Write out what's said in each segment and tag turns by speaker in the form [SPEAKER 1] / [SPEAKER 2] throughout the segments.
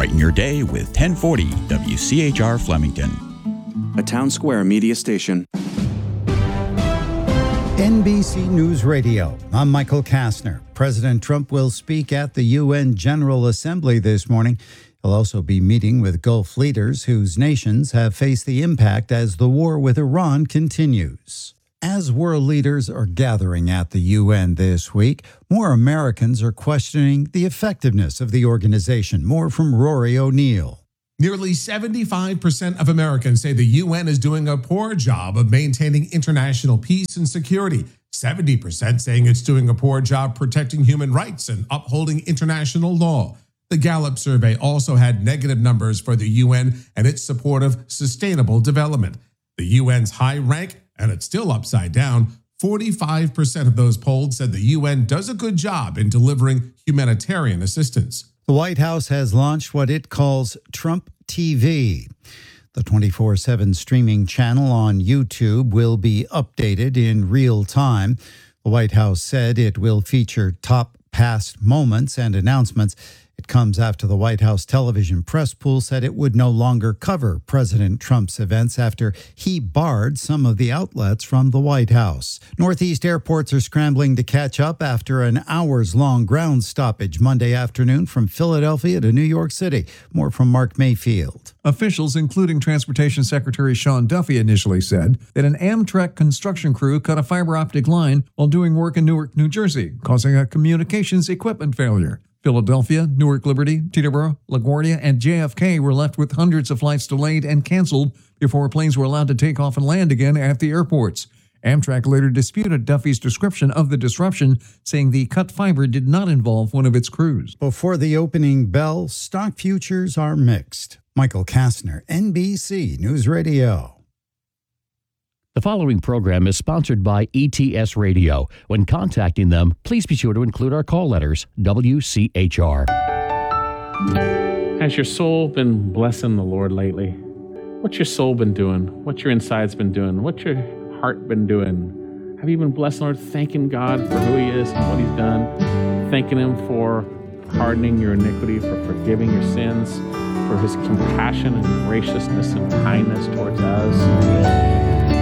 [SPEAKER 1] Brighten your day with 1040 WCHR Flemington.
[SPEAKER 2] A Town Square media station.
[SPEAKER 3] NBC News Radio. I'm Michael Kastner. President Trump will speak at the UN General Assembly this morning. He'll also be meeting with Gulf leaders whose nations have faced the impact as the war with Iran continues. As world leaders are gathering at the UN this week, more Americans are questioning the effectiveness of the organization. More from Rory O'Neill.
[SPEAKER 4] Nearly 75% of Americans say the UN is doing a poor job of maintaining international peace and security. 70% saying it's doing a poor job protecting human rights and upholding international law. The Gallup survey also had negative numbers for the UN and its support of sustainable development. The UN's high rank, and it's still upside down, 45% of those polled said the UN does a good job in delivering humanitarian assistance.
[SPEAKER 3] The White House has launched what it calls Trump TV. The 24/7 streaming channel on YouTube will be updated in real time. The White House said it will feature top past moments and announcements. It comes after the White House television press pool said it would no longer cover President Trump's events after he barred some of the outlets from the White House. Northeast airports are scrambling to catch up after an hours-long ground stoppage Monday afternoon from Philadelphia to New York City. More from Mark Mayfield.
[SPEAKER 5] Officials, including Transportation Secretary Sean Duffy, initially said that an Amtrak construction crew cut a fiber optic line while doing work in Newark, New Jersey, causing a communications equipment failure. Philadelphia, Newark Liberty, Teterboro, LaGuardia, and JFK were left with hundreds of flights delayed and canceled before planes were allowed to take off and land again at the airports. Amtrak later disputed Duffy's description of the disruption, saying the cut fiber did not involve one of its crews.
[SPEAKER 3] Before the opening bell, stock futures are mixed. Michael Kastner, NBC News Radio.
[SPEAKER 6] The following program is sponsored by ETS Radio. When contacting them, please be sure to include our call letters, WCHR.
[SPEAKER 7] Has your soul been blessing the Lord lately? What's your soul been doing? What's your insides been doing? What's your heart been doing? Have you been blessing the Lord, thanking God for who He is and what He's done? Thanking Him for pardoning your iniquity, for forgiving your sins, for His compassion and graciousness and kindness towards us?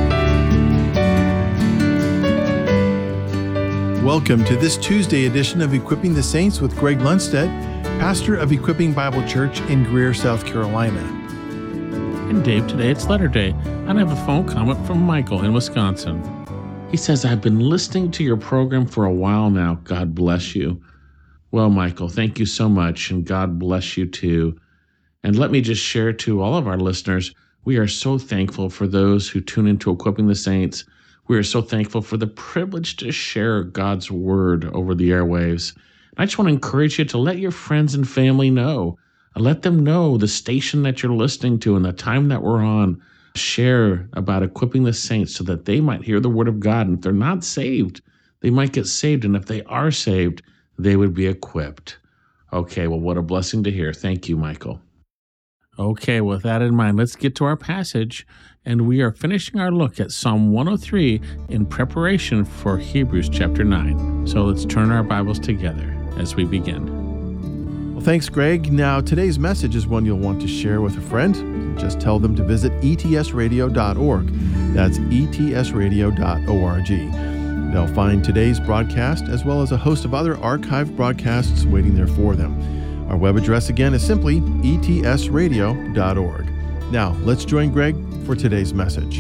[SPEAKER 8] Welcome to this Tuesday edition of Equipping the Saints with Greg Lundstedt, pastor of Equipping Bible Church in Greer, South Carolina.
[SPEAKER 7] And Dave, today it's letter day, and I have a phone comment from Michael in Wisconsin. He says, I've been listening to your program for a while now. God bless you. Well, Michael, thank you so much, and God bless you too. And let me just share to all of our listeners, we are so thankful for those who tune into Equipping the Saints. We are so thankful for the privilege to share God's word over the airwaves. I just want to encourage you to let your friends and family know. Let them know the station that you're listening to and the time that we're on. Share about Equipping the Saints so that they might hear the word of God. And if they're not saved, they might get saved. And if they are saved, they would be equipped. Okay, well, what a blessing to hear. Thank you, Michael. Okay, with that in mind, let's get to our passage. And we are finishing our look at Psalm 103 in preparation for Hebrews chapter 9. So let's turn our Bibles together as we begin.
[SPEAKER 8] Well, thanks, Greg. Now, today's message is one you'll want to share with a friend. Just tell them to visit etsradio.org. That's etsradio.org. They'll find today's broadcast as well as a host of other archived broadcasts waiting there for them. Our web address again is simply etsradio.org. Now, let's join Greg for today's message.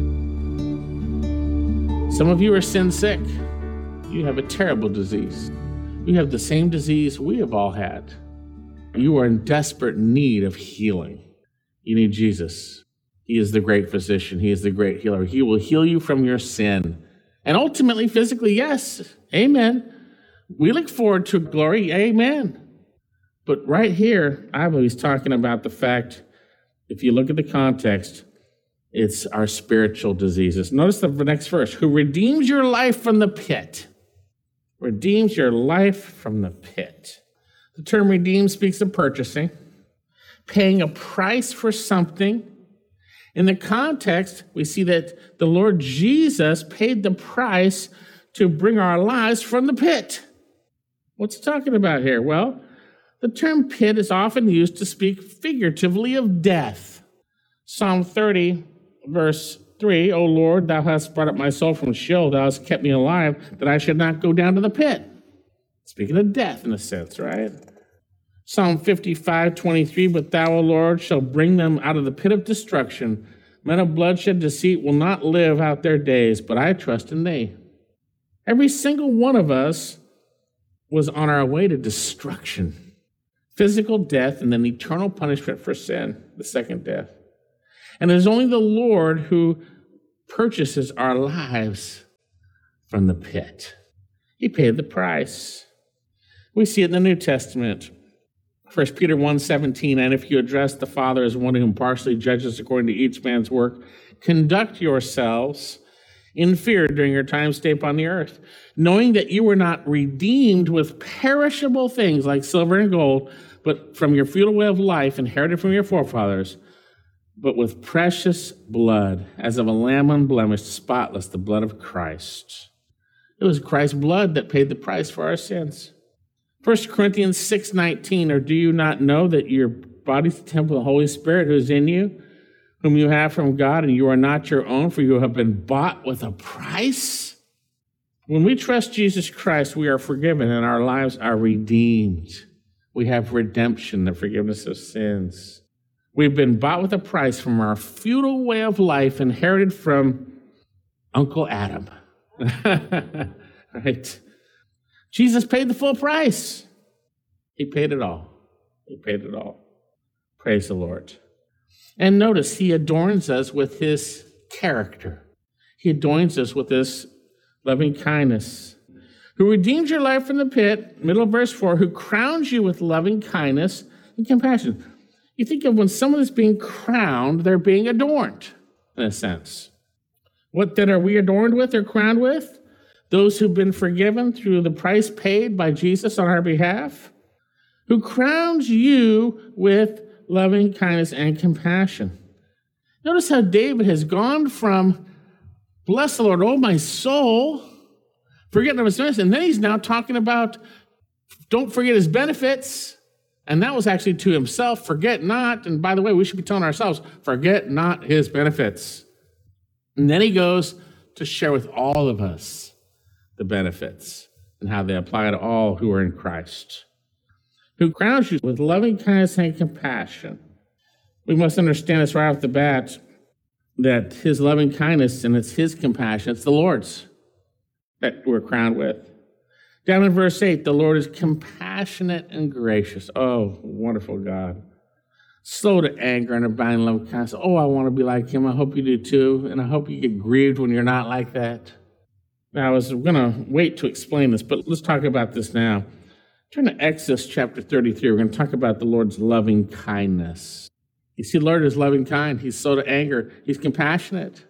[SPEAKER 7] Some of you are sin sick. You have a terrible disease. You have the same disease we have all had. You are in desperate need of healing. You need Jesus. He is the great physician. He is the great healer. He will heal you from your sin. And ultimately, physically, yes. Amen. We look forward to glory. Amen. But right here, I believe he's talking about the fact, if you look at the context, it's our spiritual diseases. Notice the next verse. Who redeems your life from the pit. Redeems your life from the pit. The term redeem speaks of purchasing, paying a price for something. In the context, we see that the Lord Jesus paid the price to bring our lives from the pit. What's he talking about here? Well, The term pit is often used to speak figuratively of death. Psalm 30, verse 3, O Lord, thou hast brought up my soul from Sheol, thou hast kept me alive, that I should not go down to the pit. Speaking of death in a sense, right? Psalm 55, 23, but thou, O Lord, shall bring them out of the pit of destruction. Men of bloodshed deceit will not live out their days, but I trust in thee. Every single one of us was on our way to destruction. Physical death and then eternal punishment for sin, the second death. And it is only the Lord who purchases our lives from the pit. He paid the price. We see it in the New Testament. 1 Peter 1:17, and if you address the Father as one who impartially judges according to each man's work, conduct yourselves in fear during your time stay upon the earth, knowing that you were not redeemed with perishable things like silver and gold, but from your futile way of life inherited from your forefathers, but with precious blood, as of a lamb unblemished, spotless, the blood of Christ. It was Christ's blood that paid the price for our sins. 1 Corinthians 6:19, or do you not know that your body is the temple of the Holy Spirit who is in you, whom you have from God, and you are not your own, for you have been bought with a price? When we trust Jesus Christ, we are forgiven and our lives are redeemed. We have redemption, the forgiveness of sins. We've been bought with a price from our futile way of life inherited from Uncle Adam. Right? Jesus paid the full price. He paid it all. He paid it all. Praise the Lord. And notice, he adorns us with his character. He adorns us with his loving kindness. Who redeems your life from the pit, middle of verse 4, who crowns you with loving kindness and compassion. You think of when someone is being crowned, they're being adorned, in a sense. What then are we adorned with or crowned with? Those who've been forgiven through the price paid by Jesus on our behalf, who crowns you with loving kindness and compassion. Notice how David has gone from, bless the Lord, oh my soul, forgetting of his benefits, and then he's now talking about, don't forget his benefits. And that was actually to himself, forget not. And by the way, we should be telling ourselves, forget not his benefits. And then he goes to share with all of us the benefits and how they apply to all who are in Christ, who crowns you with loving kindness and compassion. We must understand this right off the bat, that his loving kindness and it's his compassion, it's the Lord's that we're crowned with. Down in verse 8, the Lord is compassionate and gracious. Oh, wonderful God. Slow to anger and abounding love and kindness. Oh, I want to be like him. I hope you do too. And I hope you get grieved when you're not like that. Now, I was going to wait to explain this, but let's talk about this now. Turn to Exodus chapter 33. We're going to talk about the Lord's loving kindness. You see, the Lord is loving kind. He's slow to anger. He's compassionate.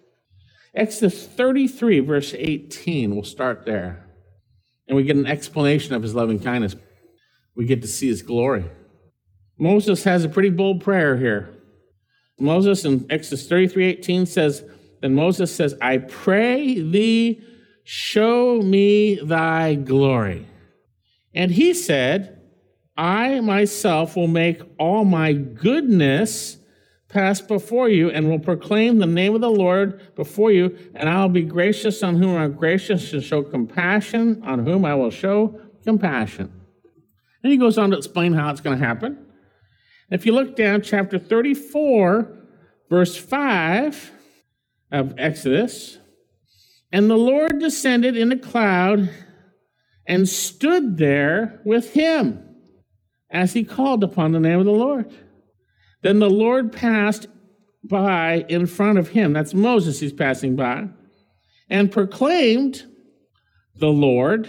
[SPEAKER 7] Exodus 33, verse 18. We'll start there. And we get an explanation of his loving kindness. We get to see his glory. Moses has a pretty bold prayer here. Moses in Exodus 33:18 says, then Moses says, I pray thee, show me thy glory. And he said, I myself will make all my goodness pass before you and will proclaim the name of the Lord before you, and I will be gracious on whom I am gracious and show compassion on whom I will show compassion. And he goes on to explain how it's going to happen. If you look down chapter 34, verse 5 of Exodus, and the Lord descended in a cloud and stood there with him as he called upon the name of the Lord. Then the Lord passed by in front of him, that's Moses he's passing by, and proclaimed, the Lord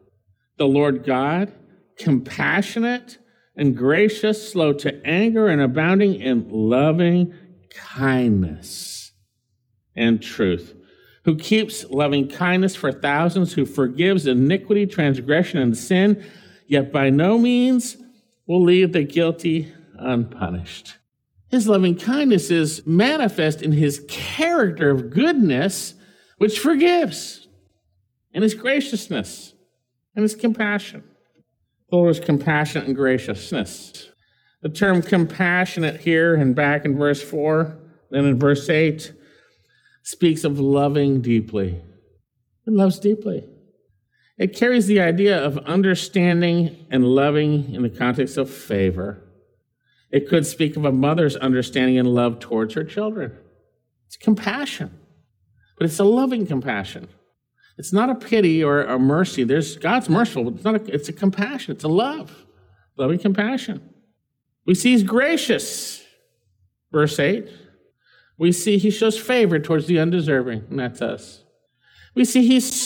[SPEAKER 7] God, compassionate and gracious, slow to anger and abounding in loving kindness and truth, who keeps loving kindness for thousands, who forgives iniquity, transgression, and sin, yet by no means will leave the guilty unpunished. His loving kindness is manifest in his character of goodness, which forgives, and his graciousness, and his compassion. The Lord is compassionate and graciousness. The term compassionate here and back in verse 4, then in verse 8, speaks of loving deeply. It loves deeply. It carries the idea of understanding and loving in the context of favor. It could speak of a mother's understanding and love towards her children. It's compassion, but it's a loving compassion. It's not a pity or a mercy. God's merciful, but it's a compassion. It's a love, loving compassion. We see he's gracious, verse 8. We see he shows favor towards the undeserving, and that's us. We see he's